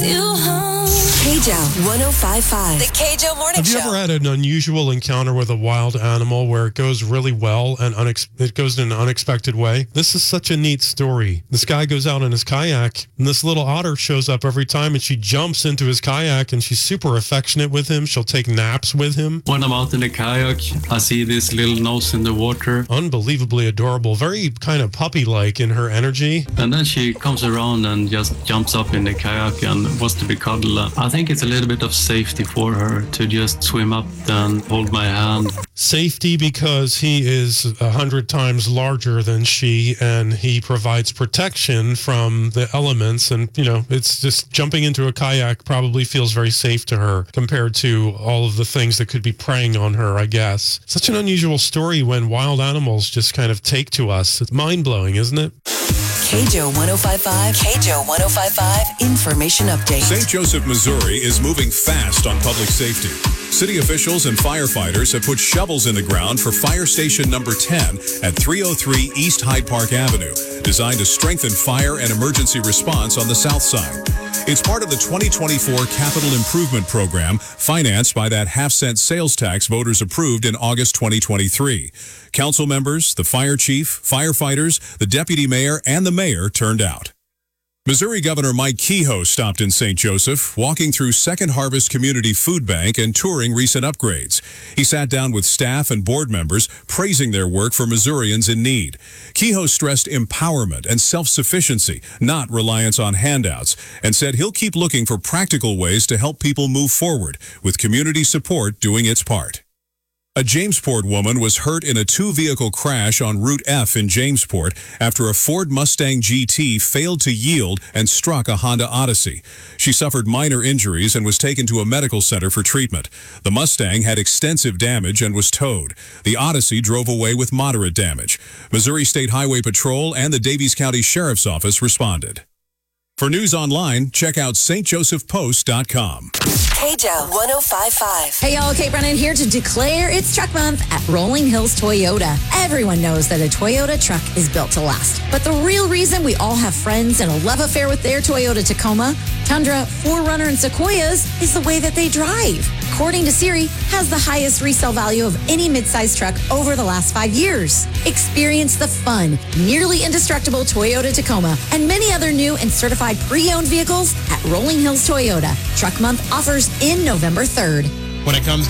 you home. KJO 105.5. The KJO Morning Show. Have you ever had an unusual encounter with a wild animal where it goes really well and it goes in an unexpected way? This is such a neat story. This guy goes out in his kayak, and this little otter shows up every time, and she jumps into his kayak, and she's super affectionate with him. She'll take naps with him. When I'm out in the kayak, I see this little nose in the water. Unbelievably adorable, very kind of puppy-like in her energy. And then she comes around and just jumps up in the kayak and wants to be cuddled. I think it's a little bit of safety for her to just swim up and hold my hand. Safety because he is 100 times larger than she, and he provides protection from the elements. And, you know, it's just jumping into a kayak probably feels very safe to her compared to all of the things that could be preying on her, I guess. Such an unusual story when wild animals just kind of take to us. It's mind-blowing, isn't it? KJO 105.5. KJO 105.5 Information Update. St. Joseph, Missouri is moving fast on public safety. City officials and firefighters have put shovels in the ground for fire station number 10 at 303 East Hyde Park Avenue, designed to strengthen fire and emergency response on the south side. It's part of the 2024 Capital Improvement Program, financed by that half-cent sales tax voters approved in August 2023. Council members, the fire chief, firefighters, the deputy mayor, and the mayor turned out. Missouri Governor Mike Kehoe stopped in St. Joseph, walking through Second Harvest Community Food Bank and touring recent upgrades. He sat down with staff and board members, praising their work for Missourians in need. Kehoe stressed empowerment and self-sufficiency, not reliance on handouts, and said he'll keep looking for practical ways to help people move forward, with community support doing its part. A Jamesport woman was hurt in a two-vehicle crash on Route F in Jamesport after a Ford Mustang GT failed to yield and struck a Honda Odyssey. She suffered minor injuries and was taken to a medical center for treatment. The Mustang had extensive damage and was towed. The Odyssey drove away with moderate damage. Missouri State Highway Patrol and the Daviess County Sheriff's Office responded. For news online, check out stjosephpost.com. KJO 105.5. Hey y'all, Kate Brennan here to declare it's Truck Month at Rolling Hills Toyota. Everyone knows that a Toyota truck is built to last. But the real reason we all have friends and a love affair with their Toyota Tacoma, Tundra, 4Runner, and Sequoias is the way that they drive. According to Siri, has the highest resale value of any midsize truck over the last 5 years. Experience the fun, nearly indestructible Toyota Tacoma and many other new and certified pre-owned vehicles at Rolling Hills Toyota. Truck Month offers in November 3rd. When it comes